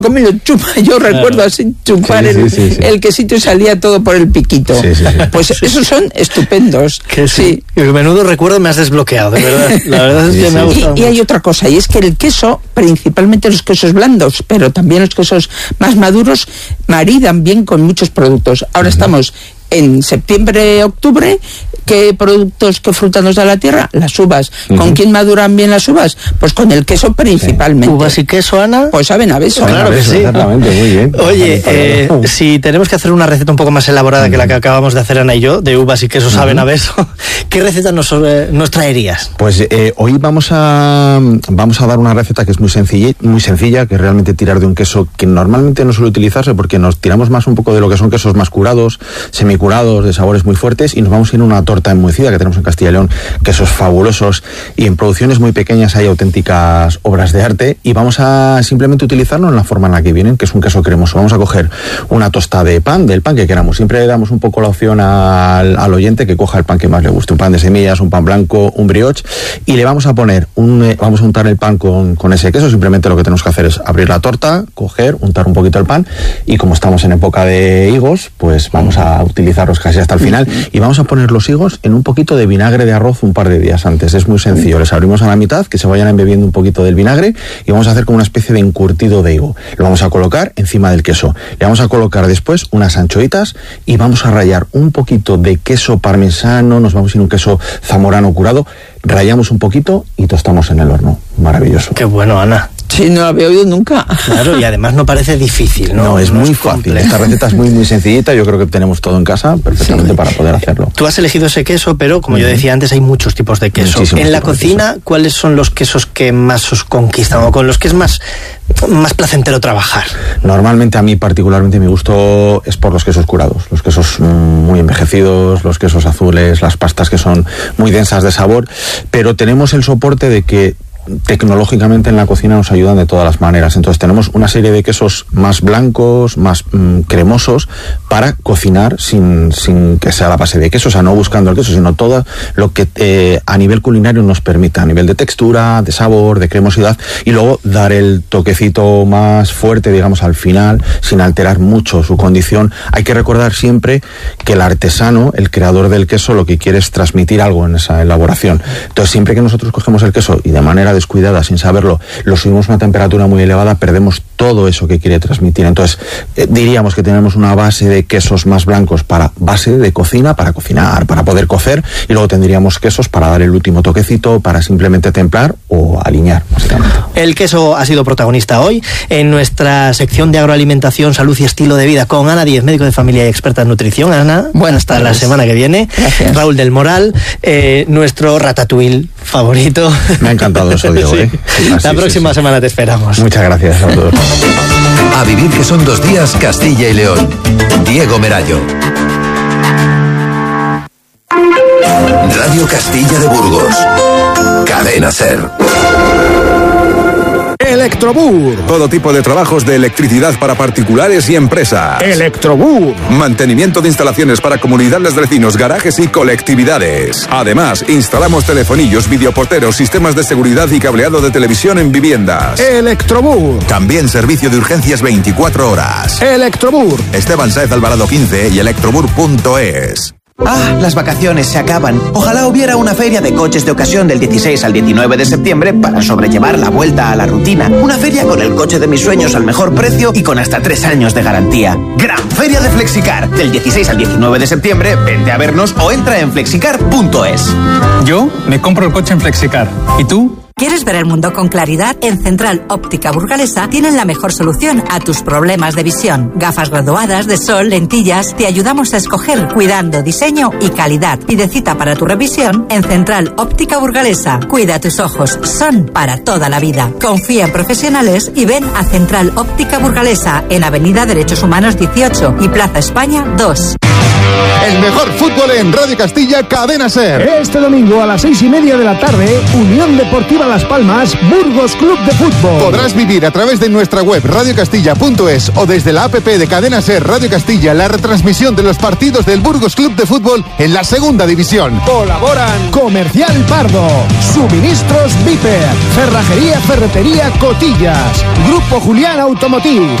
Come lo chupa, yo recuerdo así chupar el quesito y salía todo por el piquito. Pues esos son estupendos. Sí. Menudo recuerdo me has desbloqueado, de verdad. La verdad es que me ha gustado. Y hay otra cosa, y es que el queso, principalmente los quesos blandos, pero también los quesos más maduros, maridan bien con muchos productos. Ahora estamos en septiembre, octubre. ¿Qué productos, qué fruta nos da la tierra? Las uvas. ¿Con quién maduran bien las uvas? Pues con el queso principalmente. ¿Uvas y queso, Ana? Pues saben a beso. Claro que sí. Exactamente, muy bien. Oye, si tenemos que hacer una receta un poco más elaborada que la que acabamos de hacer Ana y yo, de uvas y queso saben a beso, ¿qué receta nos traerías? Pues hoy vamos a dar una receta que es muy sencilla, que es realmente tirar de un queso que normalmente no suele utilizarse porque nos tiramos más un poco de lo que son quesos más curados, semicurados, de sabores muy fuertes, y nos vamos a ir a una torta enmohecida que tenemos en Castilla y León, quesos fabulosos, y en producciones muy pequeñas hay auténticas obras de arte, y vamos a simplemente utilizarlo en la forma en la que vienen, que es un queso cremoso. Vamos a coger una tosta de pan, del pan que queramos. Siempre damos un poco la opción al oyente que coja el pan que más le guste, un pan de semillas, un pan blanco, un brioche, y le vamos a poner vamos a untar el pan con ese queso. Simplemente lo que tenemos que hacer es abrir la torta, coger, untar un poquito el pan, y como estamos en época de higos, pues vamos a utilizarlos casi hasta el final, y vamos a poner los higos en un poquito de vinagre de arroz un par de días antes. Es muy sencillo, les abrimos a la mitad, que se vayan embebiendo un poquito del vinagre, y vamos a hacer como una especie de encurtido de higo. Lo vamos a colocar encima del queso. Le vamos a colocar después unas anchoitas, y vamos a rallar un poquito de queso parmesano, nos vamos a ir un queso zamorano curado, rallamos un poquito y tostamos en el horno. Maravilloso. Qué bueno, Ana. Sí, no lo había oído nunca. Claro, y además no parece difícil, ¿no? No, es muy fácil. Esta receta es muy, muy sencillita. Yo creo que tenemos todo en casa perfectamente para poder hacerlo. Tú has elegido ese queso, pero como yo decía antes, hay muchos tipos de queso. Muchísimos en la cocina, ¿cuáles son los quesos que más os conquistan o con los que es más placentero trabajar? Normalmente, a mí particularmente, mi gusto es por los quesos curados. Los quesos muy envejecidos, los quesos azules, las pastas que son muy densas de sabor, pero tenemos el soporte de que tecnológicamente en la cocina nos ayudan de todas las maneras. Entonces tenemos una serie de quesos más blancos, más cremosos, para cocinar sin que sea la base de queso, o sea, no buscando el queso, sino todo lo que a nivel culinario nos permita, a nivel de textura, de sabor, de cremosidad, y luego dar el toquecito más fuerte, digamos, al final, sin alterar mucho su condición. Hay que recordar siempre que el artesano, el creador del queso, lo que quiere es transmitir algo en esa elaboración. Entonces, siempre que nosotros cogemos el queso y de manera descuidada, sin saberlo, lo subimos a una temperatura muy elevada, perdemos todo eso que quiere transmitir. Entonces, diríamos que tenemos una base de quesos más blancos para base de cocina, para cocinar, para poder cocer, y luego tendríamos quesos para dar el último toquecito, para simplemente templar o aliñar, básicamente. El queso ha sido protagonista hoy en nuestra sección de agroalimentación, salud y estilo de vida con Ana Díez, médico de familia y experta en nutrición. Ana, hasta la semana que viene. Gracias. Raúl del Moral, nuestro ratatouille favorito. Me ha encantado eso, Diego. Sí. La próxima semana te esperamos. Muchas gracias a todos. A vivir que son 2 días, Castilla y León. Diego Merayo. Radio Castilla de Burgos. Cadena SER. Electrobur. Todo tipo de trabajos de electricidad para particulares y empresas. Electrobur. Mantenimiento de instalaciones para comunidades de vecinos, garajes y colectividades. Además, instalamos telefonillos, videoporteros, sistemas de seguridad y cableado de televisión en viviendas. Electrobur. También servicio de urgencias 24 horas. Electrobur. Esteban Sáez Alvarado 15 y electrobur.es. Ah, las vacaciones se acaban. Ojalá hubiera una feria de coches de ocasión del 16 al 19 de septiembre para sobrellevar la vuelta a la rutina. Una feria con el coche de mis sueños al mejor precio y con hasta 3 años de garantía. Gran Feria de Flexicar. Del 16 al 19 de septiembre, vente a vernos o entra en flexicar.es. Yo me compro el coche en Flexicar. ¿Y tú? ¿Quieres ver el mundo con claridad? En Central Óptica Burgalesa tienen la mejor solución a tus problemas de visión. Gafas graduadas, de sol, lentillas. Te ayudamos a escoger cuidando diseño y calidad. Pide cita para tu revisión en Central Óptica Burgalesa. Cuida tus ojos, son para toda la vida. Confía en profesionales y ven a Central Óptica Burgalesa en Avenida Derechos Humanos 18 y Plaza España 2. El mejor fútbol en Radio Castilla, Cadena SER. Este domingo a las 6:30 de la tarde, Unión Deportiva Las Palmas, Burgos Club de Fútbol. Podrás vivir a través de nuestra web radiocastilla.es o desde la app de Cadena SER Radio Castilla la retransmisión de los partidos del Burgos Club de Fútbol en la segunda división. Colaboran Comercial Pardo, Suministros Viper, Cerrajería Ferretería Cotillas, Grupo Julián Automotiv.